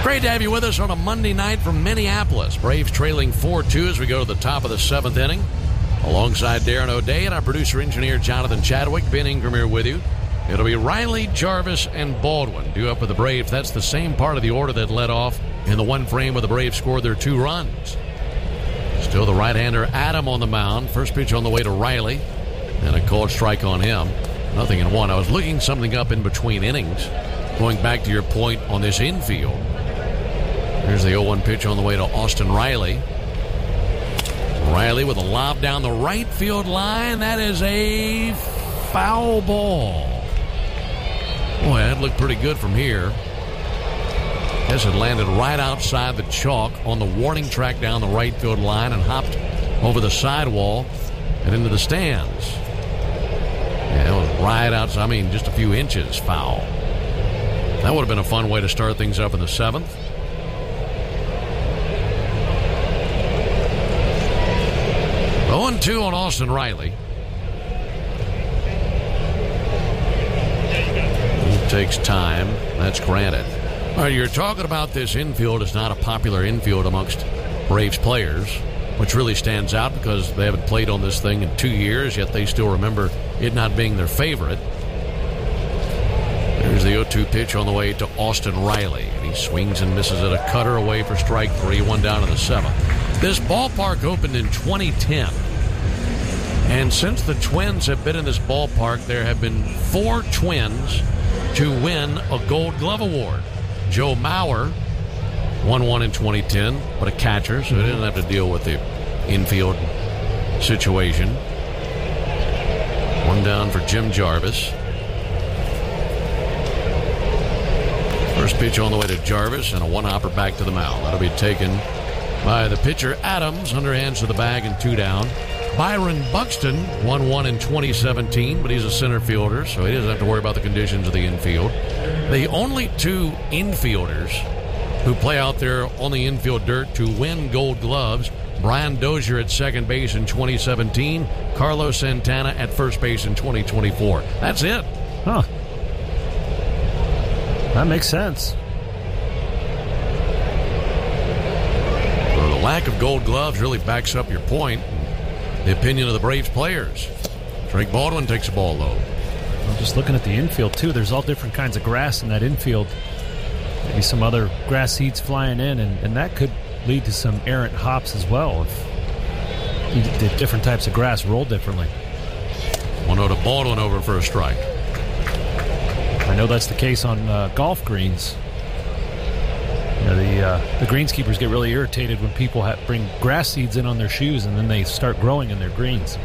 Great to have you with us on a Monday night from Minneapolis. Braves trailing 4-2 as we go to the top of the seventh inning. Alongside Darren O'Day and our producer-engineer Jonathan Chadwick, Ben Ingram here with you. It'll be Riley, Jarvis, and Baldwin due up with the Braves. That's the same part of the order that led off in the one frame where the Braves scored their 2 runs. Still the right-hander Adam on the mound. First pitch on the way to Riley. And a called strike on him. 0-1. I was looking something up in between innings. Going back to your point on this infield. Here's the 0-1 pitch on the way to Austin Riley. Riley with a lob down the right field line. That is a foul ball. Boy, that looked pretty good from here. Guess it landed right outside the chalk on the warning track down the right field line and hopped over the sidewall and into the stands. Yeah, it was right outside. I mean, just a few inches foul. That would have been a fun way to start things up in the 7th. 0-2 on Austin Riley. It takes time. That's granted. All right, you're talking about this infield. It's not a popular infield amongst Braves players, which really stands out because they haven't played on this thing in 2 years, yet they still remember it not being their favorite. There's the 0-2 pitch on the way to Austin Riley. He swings and misses at a cutter away for strike 3, 1 down in the 7th. This ballpark opened in 2010. And since the Twins have been in this ballpark, there have been 4 Twins to win a Gold Glove Award. Joe Mauer won one in 2010, but a catcher, so he didn't have to deal with the infield situation. 1 down for Jim Jarvis. First pitch on the way to Jarvis and a 1-hopper back to the mound. That'll be taken by the pitcher Adams, underhands to the bag and 2 down. Byron Buxton won one in 2017, but he's a center fielder, so he doesn't have to worry about the conditions of the infield. The only 2 infielders who play out there on the infield dirt to win Gold Gloves, Brian Dozier at second base in 2017, Carlos Santana at first base in 2024. That's it. Huh. That makes sense. Well, the lack of Gold Gloves really backs up your point. The opinion of the Braves players. Drake Baldwin takes the ball low. Well, just looking at the infield, too, there's all different kinds of grass in that infield. Maybe some other grass seeds flying in, and that could lead to some errant hops as well if the different types of grass roll differently. 1-0 to Baldwin over for a strike. I know that's the case on golf greens. You know, the greenskeepers get really irritated when people bring grass seeds in on their shoes and then they start growing in their greens.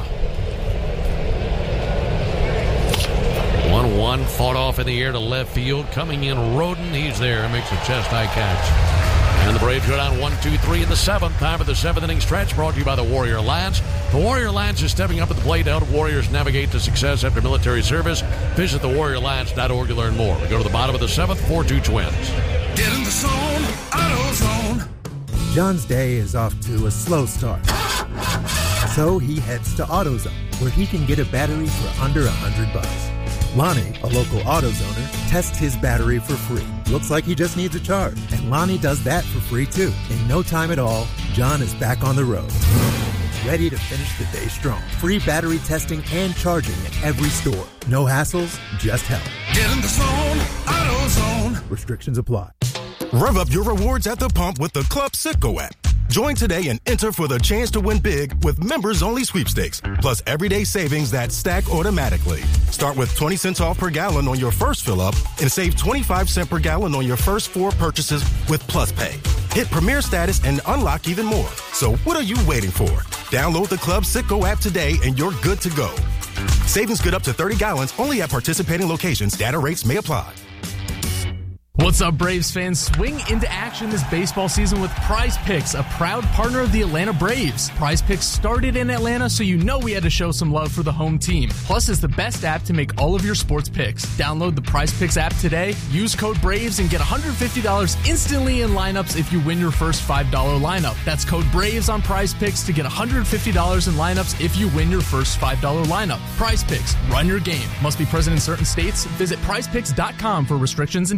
1-1 fought off in the air to left field. Coming in, Roden. He's there and makes a chest-high catch. And the Braves go down 1-2-3 in the 7th. Time for the 7th inning stretch, brought to you by the Warrior Alliance. The Warrior Alliance is stepping up at the plate to help Warriors navigate to success after military service. Visit thewarrioralliance.org to learn more. We go to the bottom of the 7th, 4-2 Twins. Get in the zone, AutoZone. John's day is off to a slow start. So he heads to AutoZone, where he can get a battery for under $100. Lonnie, a local AutoZoner, tests his battery for free. Looks like he just needs a charge. And Lonnie does that for free, too. In no time at all, John is back on the road. Ready to finish the day strong. Free battery testing and charging at every store. No hassles, just help. Get in the zone, AutoZone. Restrictions apply. Rev up your rewards at the pump with the Club Citgo app. Join today and enter for the chance to win big with members-only sweepstakes, plus everyday savings that stack automatically. Start with 20 cents off per gallon on your first fill-up and save 25 cents per gallon on your first 4 purchases with Plus Pay. Hit Premier status and unlock even more. So what are you waiting for? Download the Club Citgo app today and you're good to go. Savings good up to 30 gallons only at participating locations. Data rates may apply. What's up, Braves fans? Swing into action this baseball season with Prize Picks, a proud partner of the Atlanta Braves. Prize Picks started in Atlanta, so you know we had to show some love for the home team. Plus, it's the best app to make all of your sports picks. Download the Prize Picks app today, use code BRAVES, and get $150 instantly in lineups if you win your first $5 lineup. That's code BRAVES on Prize Picks to get $150 in lineups if you win your first $5 lineup. Prize Picks, run your game. Must be present in certain states. Visit prizepicks.com for restrictions and details.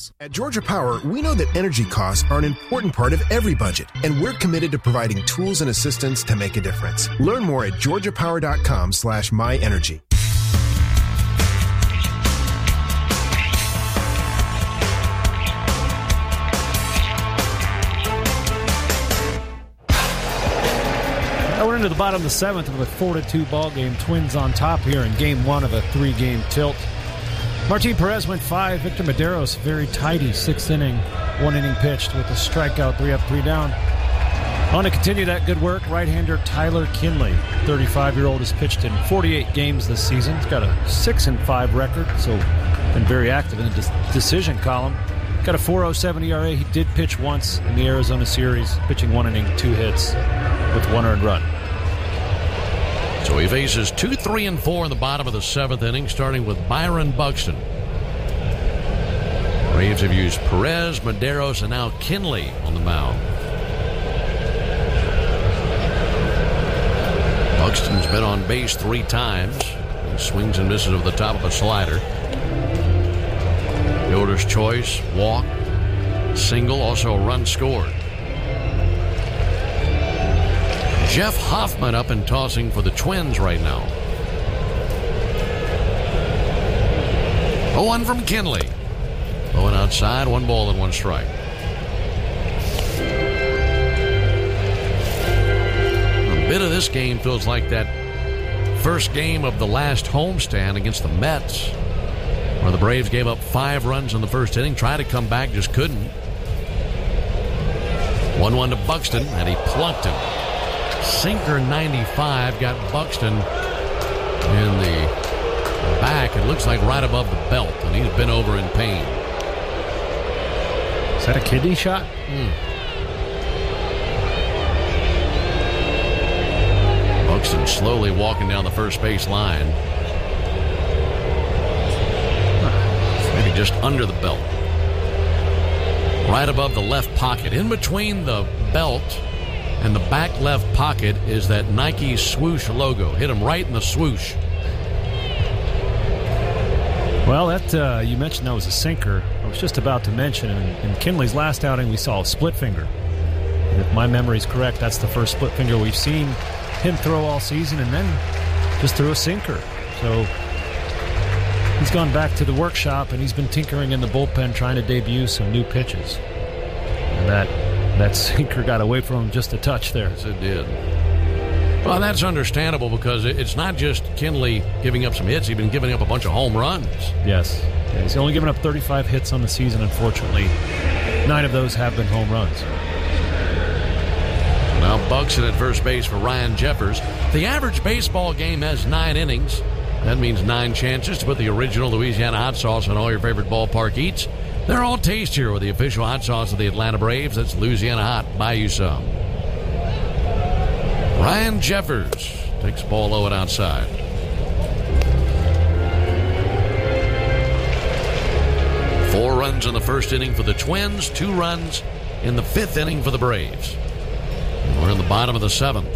details. At Georgia Power, we know that energy costs are an important part of every budget, and we're committed to providing tools and assistance to make a difference. Learn more at georgiapower.com/myenergy. We're into the bottom of the seventh with a 4-2 ball game. Twins on top here in game one of a 3-game tilt. Martin Perez went 5. Victor Mederos, very tidy 6th inning, 1 inning pitched with a strikeout, 3 up, 3 down. On to continue that good work, right-hander Tyler Kinley, 35-year-old, has pitched in 48 games this season. He's got a 6-5 record, so been very active in the decision column. Got a 4.07 ERA. He did pitch once in the Arizona series, pitching 1 inning, 2 hits with 1 earned run. So he faces 2, 3, and 4 in the bottom of the 7th inning, starting with Byron Buxton. Braves have used Perez, Mederos, and now Kinley on the mound. Buxton's been on base 3 times. He swings and misses over the top of a slider. Fielder's choice, walk, single, also a run scored. Jeff Hoffman up and tossing for the Twins right now. 0-1 from Kinley. Going outside, 1 ball and 1 strike. A bit of this game feels like that first game of the last homestand against the Mets, where the Braves gave up 5 runs in the first inning, tried to come back, just couldn't. 1-1 to Buxton, and he plunked him. Sinker 95 got Buxton in the back. It looks like right above the belt, and he's been over in pain. Is that a kidney shot? Buxton slowly walking down the first base line. Maybe just under the belt. Right above the left pocket. In between the belt and the back left pocket is that Nike swoosh logo. Hit him right in the swoosh. Well, that you mentioned that was a sinker. I was just about to mention, in Kinley's last outing, we saw a split finger. And if my memory is correct, that's the first split finger we've seen him throw all season, and then just threw a sinker. So he's gone back to the workshop, and he's been tinkering in the bullpen trying to debut some new pitches. And that sinker got away from him just a touch there. Yes, it did. Well, that's understandable because it's not just Kinley giving up some hits. He's been giving up a bunch of home runs. Yes. Yeah, he's only given up 35 hits on the season, unfortunately. 9 of those have been home runs. Now Buxton at first base for Ryan Jeffers. The average baseball game has 9 innings. That means 9 chances to put the original Louisiana hot sauce on all your favorite ballpark eats. They're all tastier with the official hot sauce of the Atlanta Braves. That's Louisiana Hot. Buy you some. Ryan Jeffers takes the ball low and outside. Four runs in the first inning for the Twins. 2 runs in the 5th inning for the Braves. We're in the bottom of the 7th.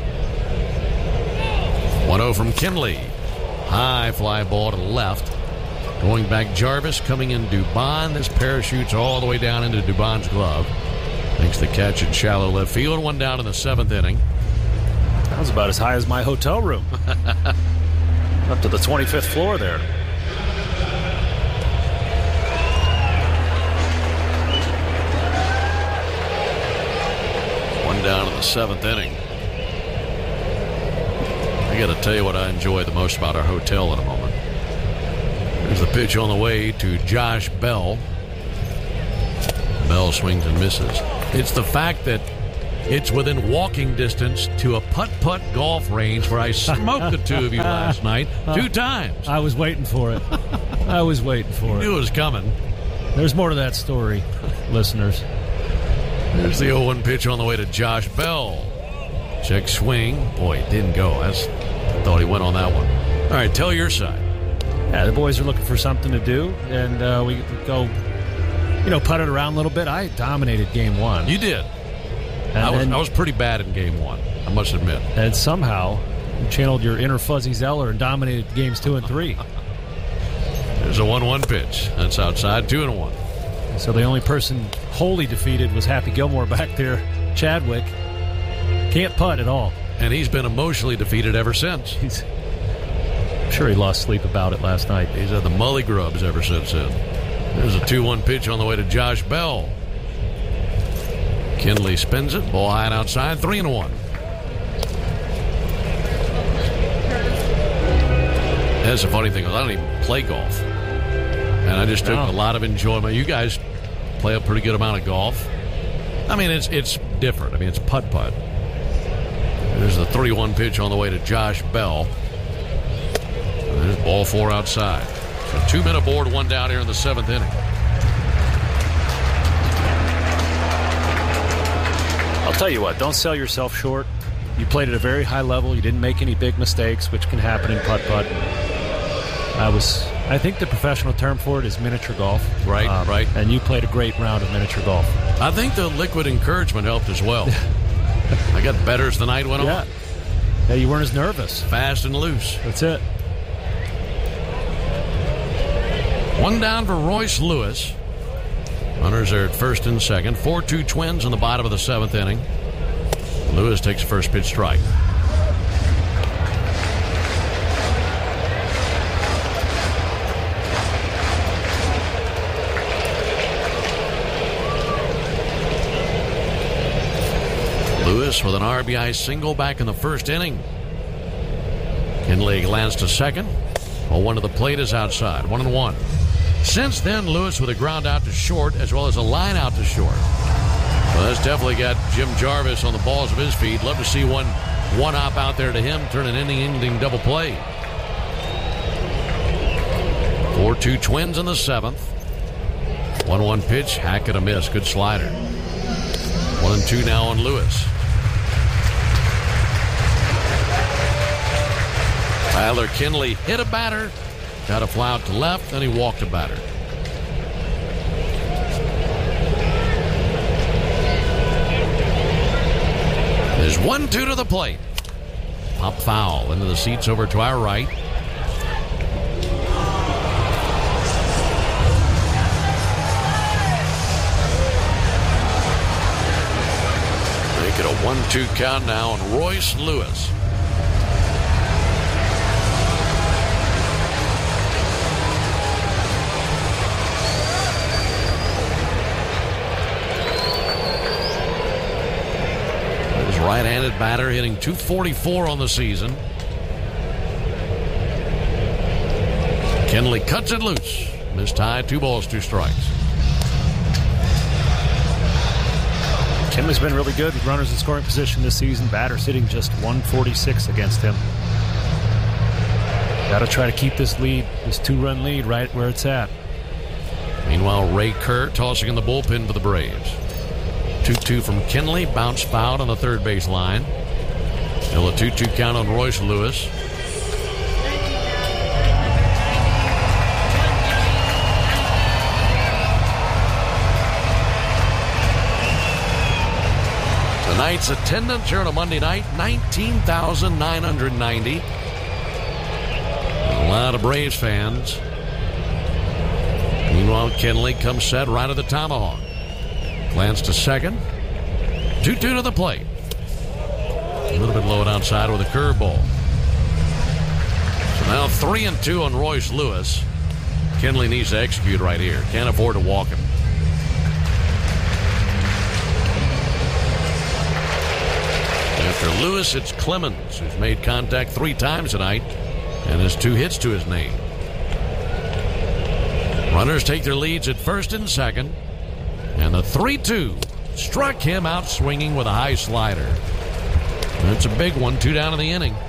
1-0 from Kinley. High fly ball to the left. Going back, Jarvis coming in Dubon. This parachutes all the way down into Dubon's glove. Makes the catch in shallow left field. 1 down in the 7th inning. That was about as high as my hotel room. Up to the 25th floor there. One down in the 7th inning. I got to tell you what I enjoy the most about our hotel in a moment. There's the pitch on the way to Josh Bell. Bell swings and misses. It's the fact that it's within walking distance to a putt-putt golf range where I smoked the 2 of you last night 2 times. I was waiting for it. I was waiting for it. Knew it was coming. There's more to that story, listeners. There's the 0-1 pitch on the way to Josh Bell. Check swing. Boy, it didn't go. I thought he went on that one. All right, tell your side. Yeah, the boys are looking for something to do, and we go, putt it around a little bit. I dominated game 1. You did. I was pretty bad in game 1, I must admit. And somehow you channeled your inner Fuzzy Zeller and dominated games 2 and 3. There's a 1-1 pitch. That's outside, 2-1. So the only person wholly defeated was Happy Gilmore back there. Chadwick can't putt at all. And he's been emotionally defeated ever since. I'm sure he lost sleep about it last night. He's had the mully grubs ever since then. There's a 2-1 pitch on the way to Josh Bell. Kinley spins it. Ball high and outside. 3-1. That's the funny thing. I don't even play golf. And I just took a lot of enjoyment. You guys play a pretty good amount of golf. I mean, it's different. I mean, it's putt-putt. There's the 3-1 pitch on the way to Josh Bell. And there's ball 4 outside. So 2-minute board, 1 down here in the 7th inning. I'll tell you what, don't sell yourself short. You played at a very high level. You didn't make any big mistakes, which can happen in putt-putt. I think the professional term for it is miniature golf. Right, right. And you played a great round of miniature golf. I think the liquid encouragement helped as well. I got better as the night went on. Yeah, you weren't as nervous. Fast and loose. That's it. 1 down for Royce Lewis. Runners are at first and second. 4-2 Twins in the bottom of the 7th inning. Lewis takes first pitch strike. Lewis with an RBI single back in the first inning. Kinley glanced to second. 0-1 to the plate is outside. 1-1. Since then, Lewis with a ground out to short as well as a line out to short. Well, that's definitely got Jim Jarvis on the balls of his feet. Love to see one hop out there to him, turn an inning double play. 4-2 Twins in the 7th. 1-1 pitch. Hackett a miss. Good slider. 1-2 now on Lewis. Tyler Kinley hit a batter. Got a fly out to left, then he walked a batter. There's 1-2 to the plate. Pop foul into the seats over to our right. Make it a 1-2 count now on Royce Lewis. Right-handed batter hitting .244 on the season. Kinley cuts it loose. Missed high, 2 balls, 2 strikes. Kinley's been really good with runners in scoring position this season. Batters hitting just .146 against him. Got to try to keep this lead, this 2-run lead, right where it's at. Meanwhile, Ray Kerr tossing in the bullpen for the Braves. 2-2 from Kinley. Bounce fouled on the third base line. Still a 2-2 count on Royce Lewis. Tonight's attendance here on a Monday night, 19,990. A lot of Braves fans. Meanwhile, Kinley comes set right at the tomahawk. Glance to second. 2-2 to the plate. A little bit low and outside with a curveball. So now 3-2 on Royce Lewis. Kinley needs to execute right here. Can't afford to walk him. After Lewis, it's Clemens, who's made contact 3 times tonight and has 2 hits to his name. Runners take their leads at first and second. And the 3-2 struck him out swinging with a high slider. That's a big one. 2 down in the inning.